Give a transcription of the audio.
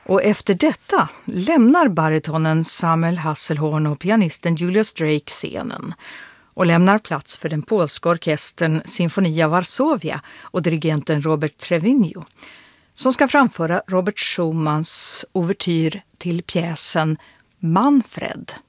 Och efter detta lämnar baritonen Samuel Hasselhorn och pianisten Julius Drake scenen och lämnar plats för den polska orkestern Sinfonia Varsovia och dirigenten Robert Trevino som ska framföra Robert Schumanns ouvertyr till pjäsen Manfred.